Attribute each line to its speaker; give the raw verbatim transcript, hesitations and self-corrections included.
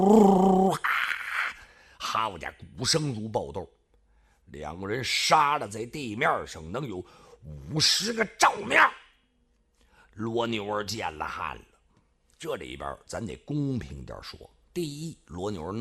Speaker 1: 呜哈！好家伙，鼓声如爆豆，两个人杀的在地面上能有五十个照面。罗牛儿见了汗了。这里边咱得公平点说，第一，罗牛儿